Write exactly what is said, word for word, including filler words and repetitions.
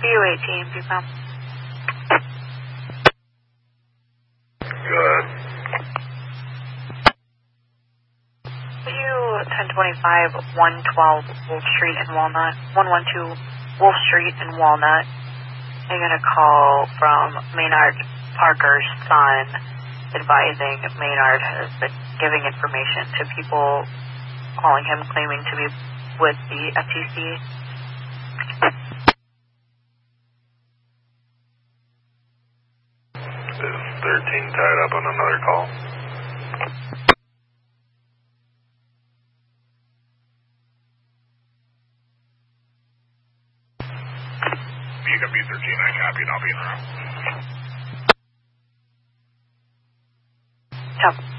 B U eighteen, B PAM. Good. U ten twenty-five, one twelve Wolf Street in Walnut, one one two Wolf Street in Walnut. I got a call from Maynard Parker's son advising Maynard has been giving information to people calling him claiming to be with the F T C. Is thirteen tied up on another call? B W thirteen, I copied, I'll be in the room. Yep.